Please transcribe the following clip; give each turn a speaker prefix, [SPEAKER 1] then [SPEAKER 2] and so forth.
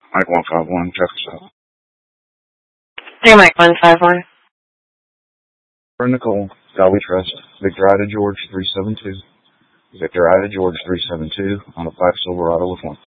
[SPEAKER 1] Mike 151, check us out.
[SPEAKER 2] Hey, Mike 151.
[SPEAKER 1] For Nicole, God we trust. Victor Ida George 372. Victor Ida George 372 on a 5 Silverado with 1.